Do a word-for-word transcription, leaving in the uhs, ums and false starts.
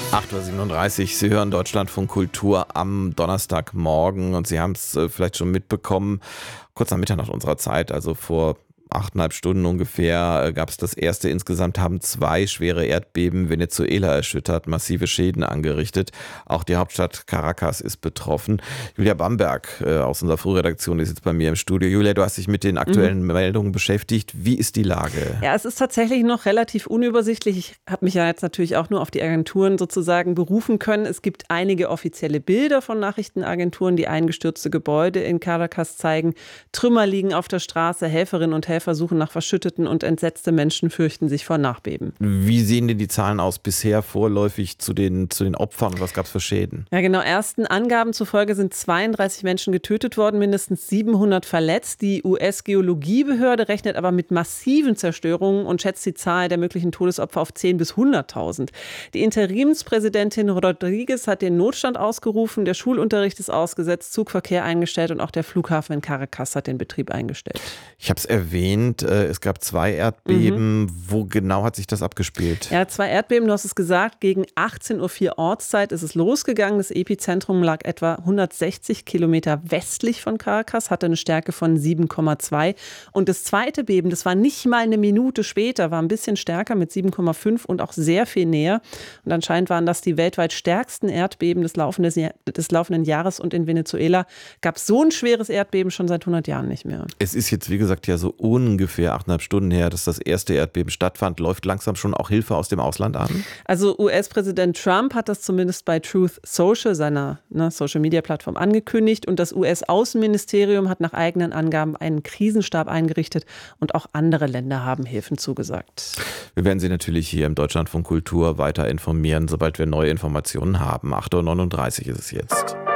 acht Uhr siebenunddreißig, Sie hören Deutschlandfunk Kultur am Donnerstagmorgen und Sie haben es äh, vielleicht schon mitbekommen, kurz nach Mitternacht unserer Zeit, also vor achteinhalb Stunden ungefähr, äh, gab es das erste. Insgesamt haben zwei schwere Erdbeben Venezuela erschüttert, massive Schäden angerichtet. Auch die Hauptstadt Caracas ist betroffen. Julia Bamberg äh, aus unserer Frühredaktion ist jetzt bei mir im Studio. Julia, du hast dich mit den aktuellen mhm. Meldungen beschäftigt. Wie ist die Lage? Ja, es ist tatsächlich noch relativ unübersichtlich. Ich habe mich ja jetzt natürlich auch nur auf die Agenturen sozusagen berufen können. Es gibt einige offizielle Bilder von Nachrichtenagenturen, die eingestürzte Gebäude in Caracas zeigen. Trümmer liegen auf der Straße, Helferinnen und Helfer suchen nach Verschütteten und entsetzte Menschen fürchten sich vor Nachbeben. Wie sehen denn die Zahlen aus bisher vorläufig zu den, zu den Opfern und was gab es für Schäden? Ja, genau. Ersten Angaben zufolge sind zweiunddreißig Menschen getötet worden, mindestens siebenhundert verletzt. Die U S-Geologiebehörde rechnet aber mit massiven Zerstörungen und schätzt die Zahl der möglichen Todesopfer auf zehntausend bis hunderttausend. Die Interimspräsidentin Rodriguez hat den Notstand ausgerufen, der Schulunterricht ist ausgesetzt, Zugverkehr eingestellt und auch der Flughafen in Caracas hat den Betrieb eingestellt. Ich habe es erwähnt. Es gab zwei Erdbeben. Mhm. Wo genau hat sich das abgespielt? Ja, zwei Erdbeben, du hast es gesagt. Gegen achtzehn Uhr vier Ortszeit ist es losgegangen. Das Epizentrum lag etwa hundertsechzig Kilometer westlich von Caracas, hatte eine Stärke von sieben Komma zwei. Und das zweite Beben, das war nicht mal eine Minute später, war ein bisschen stärker mit sieben Komma fünf und auch sehr viel näher. Und anscheinend waren das die weltweit stärksten Erdbeben des laufenden, des laufenden Jahres. Und in Venezuela gab es so ein schweres Erdbeben schon seit hundert Jahren nicht mehr. Es ist jetzt, wie gesagt, ja so ungefähr achteinhalb Stunden her, dass das erste Erdbeben stattfand. Läuft langsam schon auch Hilfe aus dem Ausland an? Also U S-Präsident Trump hat das zumindest bei Truth Social, seiner ne, Social-Media-Plattform, angekündigt. Und das U S-Außenministerium hat nach eigenen Angaben einen Krisenstab eingerichtet. Und auch andere Länder haben Hilfen zugesagt. Wir werden Sie natürlich hier im Deutschlandfunk Kultur weiter informieren, sobald wir neue Informationen haben. acht Uhr neununddreißig ist es jetzt.